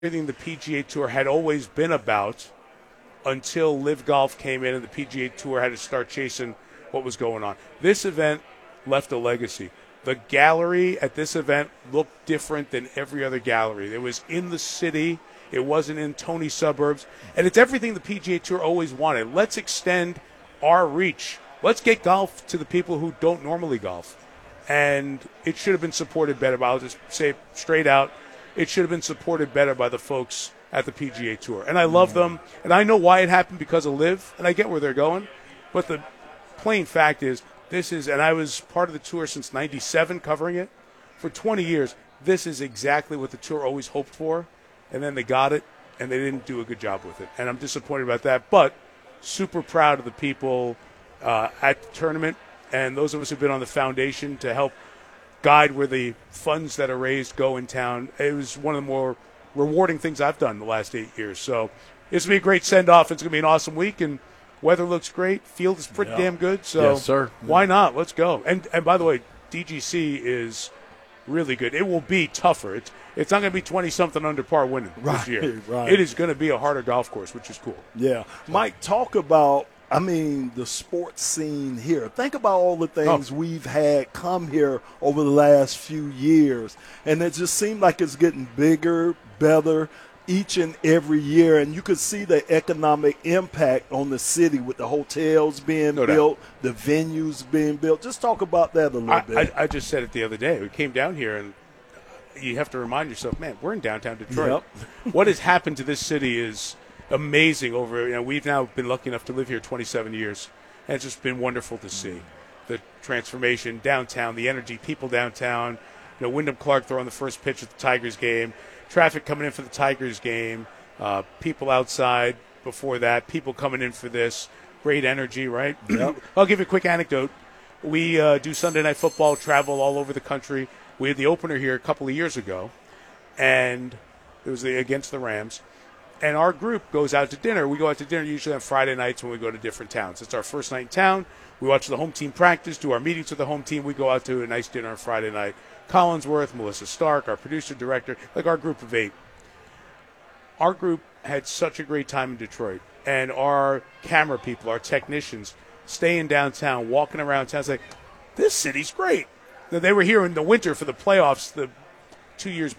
everything the PGA Tour had always been about until Live Golf came in and the PGA Tour had to start chasing what was going on. This event left a legacy. The gallery at this event looked different than every other gallery. It was in the city. It wasn't in Tony suburbs. And it's everything the PGA Tour always wanted. Let's extend our reach. Let's get golf to the people who don't normally golf. And it should have been supported better. I'll just say it straight out, it should have been supported better by the folks at the PGA Tour. And I love them. And I know why it happened because of Live. And I get where they're going. But the plain fact is, and I was part of the tour since 97 covering it. For 20 years, this is exactly what the tour always hoped for. And then they got it, and they didn't do a good job with it. And I'm disappointed about that. But super proud of the people at the tournament and those of us who've been on the foundation to help guide where the funds that are raised go in town. It was one of the more rewarding things I've done in the last 8 years. So it's going to be a great send-off. It's going to be an awesome week, and weather looks great. Field is pretty damn good. So yes, sir. Why not? Let's go. And by the way, DGC is really good. It will be tougher. It's not going to be 20-something under par winning this year. Right. It is going to be a harder golf course, which is cool. Yeah. Mike, talk about, the sports scene here. Think about all the things we've had come here over the last few years, and it just seems like it's getting bigger, better each and every year, and you could see the economic impact on the city with the hotels being built, the venues being built. Just talk about that a little bit. I just said it the other day. We came down here, and you have to remind yourself, man, we're in downtown Detroit. Yep. What has happened to this city is amazing. We've now been lucky enough to live here 27 years, and it's just been wonderful to see the transformation downtown, the energy, people downtown. Wyndham Clark throwing the first pitch at the Tigers game, traffic coming in for the Tigers game, people outside before that, people coming in for this, great energy, right? Yep. I'll give you a quick anecdote. We do Sunday Night Football, travel all over the country. We had the opener here a couple of years ago, and it was against the Rams. And our group goes out to dinner. We go out to dinner usually on Friday nights when we go to different towns. It's our first night in town. We watch the home team practice, do our meetings with the home team. We go out to a nice dinner on Friday night. Collinsworth, Melissa Stark, our producer, director, like our group of 8. Our group had such a great time in Detroit. And our camera people, our technicians, staying downtown, walking around town, like, this city's great. Now, they were here in the winter for the playoffs 2 years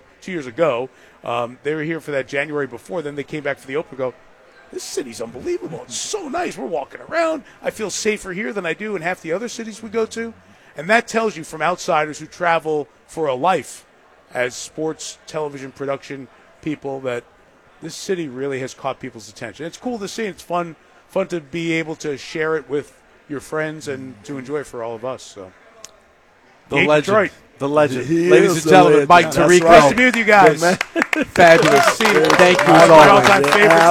ago. They were here for that January before. Then they came back for the open and go, this city's unbelievable. It's so nice. We're walking around. I feel safer here than I do in half the other cities we go to. And that tells you from outsiders who travel for a life as sports television production people that this city really has caught people's attention. It's cool to see. It's fun to be able to share it with your friends and to enjoy it for all of us. So, the legend. Detroit. The legend. He Ladies and gentlemen, Mike Tirico. Nice to be with you guys. Fabulous. Thank you as always. always.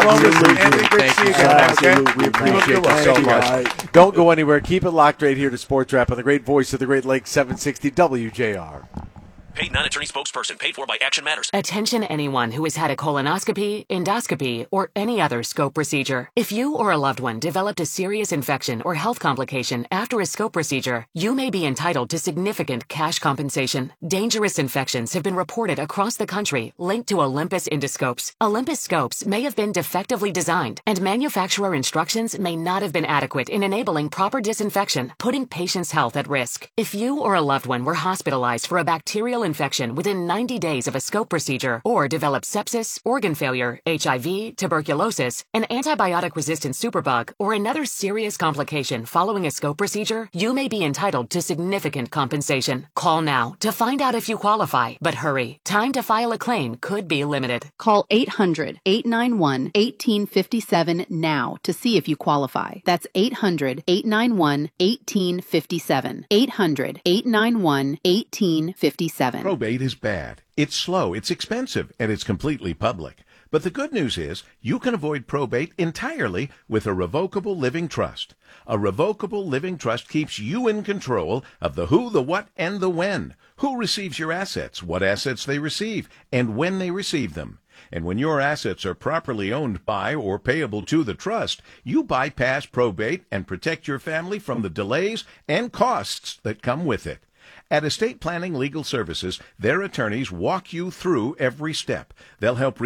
Thank you so much. We appreciate you so much. Don't go anywhere. Keep it locked right here to Sports Wrap on the great voice of the Great Lakes, 760 WJR. Paid non-attorney spokesperson. Paid for by Action Matters. Attention anyone who has had a colonoscopy, endoscopy, or any other scope procedure. If you or a loved one developed a serious infection or health complication after a scope procedure, you may be entitled to significant cash compensation. Dangerous infections have been reported across the country linked to Olympus endoscopes. Olympus scopes may have been defectively designed, and manufacturer instructions may not have been adequate in enabling proper disinfection, putting patients' health at risk. If you or a loved one were hospitalized for a bacterial infection within 90 days of a scope procedure or developed sepsis, organ failure, HIV, tuberculosis, an antibiotic-resistant superbug, or another serious complication following a scope procedure, you may be entitled to significant compensation. Call now to find out if you qualify, but hurry. Time to file a claim could be limited. Call 800-891-1857 now to see if you qualify. That's 800-891-1857. 800-891-1857. Probate is bad. It's slow, it's expensive, and it's completely public. But the good news is you can avoid probate entirely with a revocable living trust. A revocable living trust keeps you in control of the who, the what, and the when. Who receives your assets, what assets they receive, and when they receive them. And when your assets are properly owned by or payable to the trust, you bypass probate and protect your family from the delays and costs that come with it. At Estate Planning Legal Services, their attorneys walk you through every step. They'll help